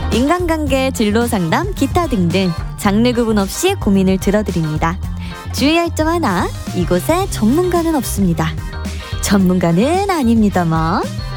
인간관계, 진로 상담, 기타 등등 장르 구분 없이 고민을 들어드립니다. 주의할 점 하나, 이곳에 전문가는 없습니다. 전문가는 아닙니다만